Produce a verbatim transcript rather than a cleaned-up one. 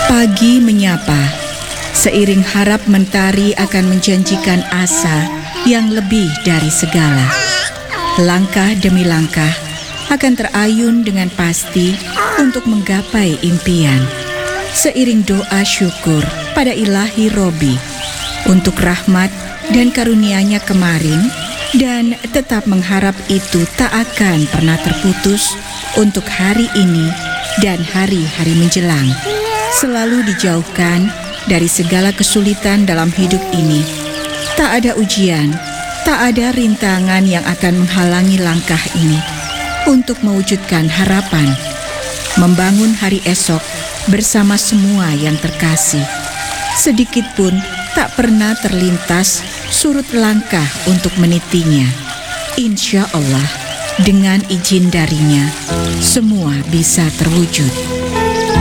Pagi menyapa, seiring harap mentari akan menjanjikan asa yang lebih dari segala. Langkah demi langkah akan terayun dengan pasti untuk menggapai impian. Seiring doa syukur pada Ilahi Robi untuk rahmat dan karunia-Nya kemarin, dan tetap mengharap itu tak akan pernah terputus untuk hari ini dan hari-hari menjelang. Selalu dijauhkan dari segala kesulitan dalam hidup ini. Tak ada ujian, tak ada rintangan yang akan menghalangi langkah ini untuk mewujudkan harapan, membangun hari esok bersama semua yang terkasih. Sedikit pun tak pernah terlintas surut langkah untuk menitinya. Insya Allah, dengan izin darinya, semua bisa terwujud.